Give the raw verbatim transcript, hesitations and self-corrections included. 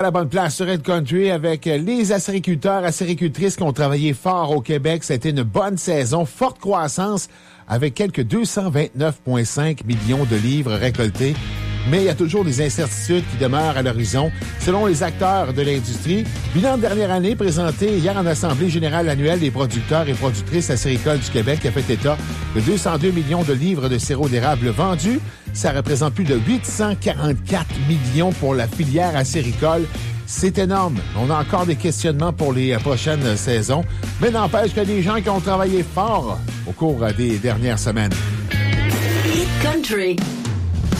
À la bonne place sur Red Country avec les acériculteurs, acéricultrices qui ont travaillé fort au Québec. Ça a été une bonne saison, forte croissance avec quelques deux cent vingt-neuf virgule cinq millions de livres récoltés. Mais il y a toujours des incertitudes qui demeurent à l'horizon. Selon les acteurs de l'industrie, bilan de dernière année présenté hier en Assemblée générale annuelle des producteurs et productrices acéricoles du Québec qui a fait état de deux cent deux millions de livres de sirop d'érable vendus. Ça représente plus de huit cent quarante-quatre millions pour la filière acéricole. C'est énorme. On a encore des questionnements pour les prochaines saisons, mais n'empêche que des gens qui ont travaillé fort au cours des dernières semaines. Country.